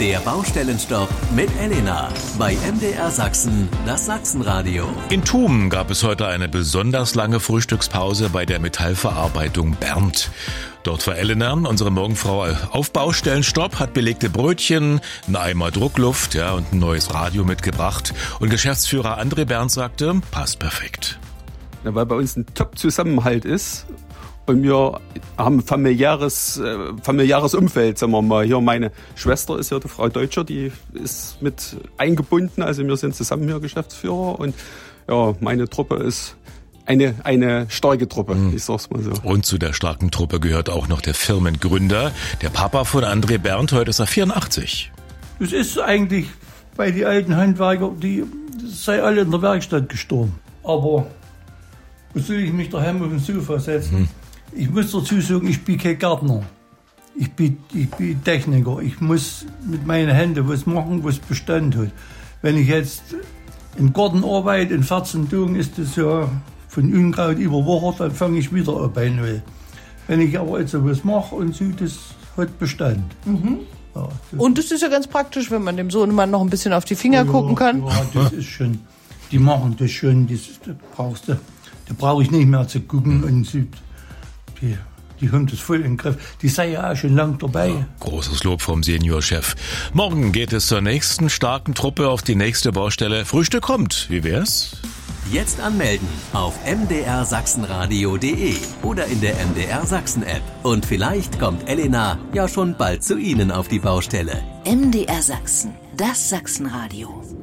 Der Baustellenstopp mit Elena bei MDR Sachsen, das Sachsenradio. In Thum gab es heute eine besonders lange Frühstückspause bei der Metallverarbeitung Berndt. Dort war Elena, unsere Morgenfrau, auf Baustellenstopp, hat belegte Brötchen, einen Eimer Druckluft und ein neues Radio mitgebracht. Und Geschäftsführer André Berndt sagte, passt perfekt. Ja, weil bei uns ein Top-Zusammenhalt ist. Und wir haben familiäres Umfeld, sagen wir mal. Hier meine Schwester ist ja die Frau Deutscher, die ist mit eingebunden. Also wir sind zusammen hier Geschäftsführer. Und ja, meine Truppe ist eine starke Truppe, ich sag's mal so. Und zu der starken Truppe gehört auch noch der Firmengründer, der Papa von André Berndt, heute ist er 84. Es ist eigentlich bei den alten Handwerker, die sei alle in der Werkstatt gestorben. Aber wo soll ich mich daheim auf den Sofa setzen? Ich muss dazu sagen, ich bin kein Gärtner. Ich bin Techniker. Ich muss mit meinen Händen was machen, was Bestand hat. Wenn ich jetzt im Garten arbeite, in 14 Tagen ist das ja von Unkraut überwuchert, dann fange ich wieder an bei Null. Wenn ich aber jetzt was mache und so, das hat Bestand. Ja, und das ist ja ganz praktisch, wenn man dem Sohnemann noch ein bisschen auf die Finger gucken kann. Ja, das ist schon. Die machen das schon. Da brauche ich nicht mehr zu gucken. Und so, die haben das voll im Griff. Die sei ja auch schon lang dabei. Ja, großes Lob vom Seniorchef. Morgen geht es zur nächsten starken Truppe auf die nächste Baustelle. Frühstück kommt. Wie wär's? Jetzt anmelden auf mdrsachsenradio.de oder in der MDR Sachsen App. Und vielleicht kommt Elena ja schon bald zu Ihnen auf die Baustelle. MDR Sachsen, das Sachsenradio.